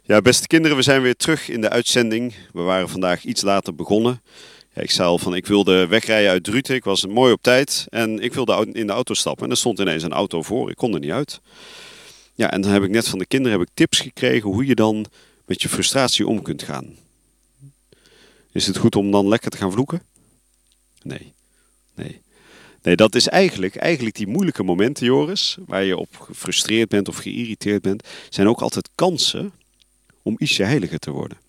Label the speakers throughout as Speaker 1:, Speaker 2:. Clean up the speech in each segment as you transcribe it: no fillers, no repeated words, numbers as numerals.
Speaker 1: Ja, beste kinderen, we zijn weer terug in de uitzending. We waren vandaag iets later begonnen. Ja, ik zei al van, ik wilde wegrijden uit Druten. Ik was mooi op tijd en ik wilde in de auto stappen. En er stond ineens een auto voor. Ik kon er niet uit. Ja, en dan heb ik net van de kinderen tips gekregen hoe je dan met je frustratie om kunt gaan. Is het goed om dan lekker te gaan vloeken? Nee. Nee, dat is eigenlijk die moeilijke momenten, Joris, waar je op gefrustreerd bent of geïrriteerd bent, zijn ook altijd kansen om ietsje heiliger te worden.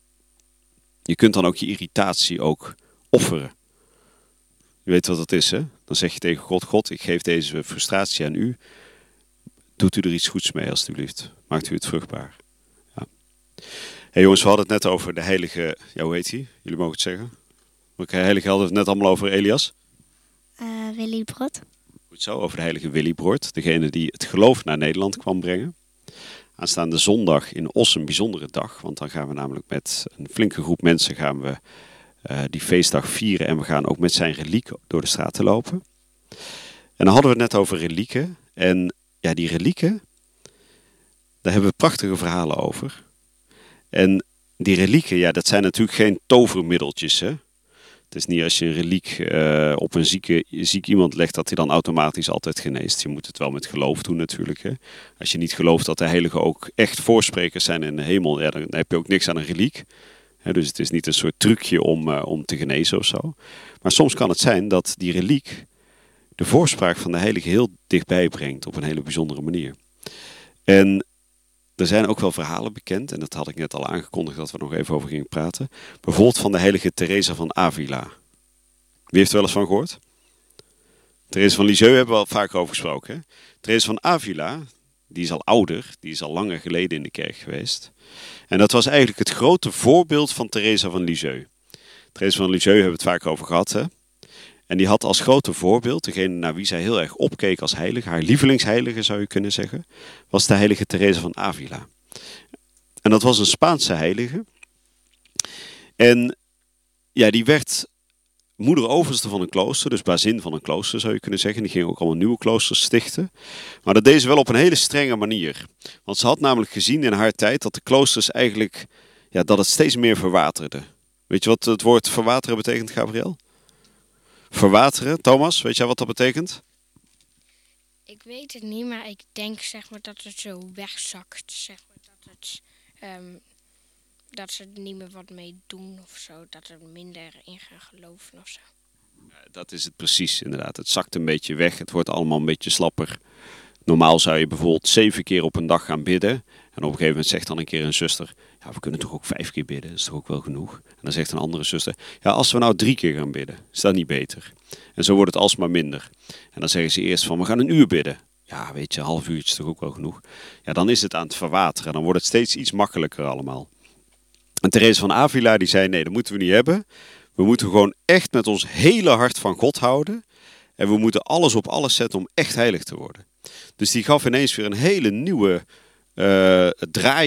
Speaker 1: Je kunt dan ook je irritatie ook offeren. Je weet wat dat is, hè? Dan zeg je tegen God, God, ik geef deze frustratie aan u. Doet u er iets goeds mee, alstublieft. Maakt u het vruchtbaar. Ja. Hey jongens, we hadden het net over de heilige, ja, hoe heet hij? Jullie mogen het zeggen. Welke heilige hadden we het net allemaal over, Elias?
Speaker 2: Willibrord.
Speaker 1: Goed zo, over de heilige Willibrord. Degene die het geloof naar Nederland kwam brengen. Aanstaande zondag in Os een bijzondere dag. Want dan gaan we namelijk met een flinke groep mensen gaan we die feestdag vieren. En we gaan ook met zijn reliek door de straten lopen. En dan hadden we het net over relieken. En ja, die relieken, daar hebben we prachtige verhalen over. En die relieken, ja, dat zijn natuurlijk geen tovermiddeltjes, hè. Het is niet als je een reliek op een ziek iemand legt dat hij dan automatisch altijd geneest. Je moet het wel met geloof doen natuurlijk. Hè. Als je niet gelooft dat de heiligen ook echt voorsprekers zijn in de hemel, ja, dan heb je ook niks aan een reliek. Dus het is niet een soort trucje om te genezen of zo. Maar soms kan het zijn dat die reliek de voorspraak van de heilige heel dichtbij brengt op een hele bijzondere manier. En er zijn ook wel verhalen bekend, en dat had ik net al aangekondigd dat we er nog even over gingen praten. Bijvoorbeeld van de heilige Teresa van Avila. Wie heeft er wel eens van gehoord? Teresa van Lisieux hebben we al vaak over gesproken. Hè? Teresa van Avila, die is al ouder, die is al langer geleden in de kerk geweest. En dat was eigenlijk het grote voorbeeld van Teresa van Lisieux. Teresa van Lisieux hebben we het vaak over gehad, hè? En die had als grote voorbeeld, degene naar wie zij heel erg opkeek als heilige, haar lievelingsheilige zou je kunnen zeggen, was de heilige Teresa van Avila. En dat was een Spaanse heilige. En ja, die werd moeder-overste van een klooster, dus bazin van een klooster zou je kunnen zeggen. Die ging ook allemaal nieuwe kloosters stichten. Maar dat deed ze wel op een hele strenge manier. Want ze had namelijk gezien in haar tijd dat de kloosters eigenlijk, ja, dat het steeds meer verwaterde. Weet je wat het woord verwateren betekent, Gabriel? Verwateren. Thomas, weet jij wat dat betekent?
Speaker 2: Ik weet het niet, maar ik denk zeg maar dat het zo wegzakt. Zeg maar, dat ze er niet meer wat mee doen of zo. Dat er minder in gaan geloven of zo.
Speaker 1: Dat is het precies, inderdaad. Het zakt een beetje weg. Het wordt allemaal een beetje slapper. Normaal zou je bijvoorbeeld 7 keer op een dag gaan bidden. En op een gegeven moment zegt dan een keer een zuster, ja, we kunnen toch ook 5 keer bidden, dat is toch ook wel genoeg. En dan zegt een andere zuster, ja, als we nou 3 keer gaan bidden, is dat niet beter? En zo wordt het alsmaar minder. En dan zeggen ze eerst van, we gaan 1 uur bidden. Ja, weet je, een half uurtje is toch ook wel genoeg. Ja, dan is het aan het verwateren. Dan wordt het steeds iets makkelijker allemaal. En Teresa van Avila die zei, nee, dat moeten we niet hebben. We moeten gewoon echt met ons hele hart van God houden. En we moeten alles op alles zetten om echt heilig te worden. Dus die gaf ineens weer een hele nieuwe draai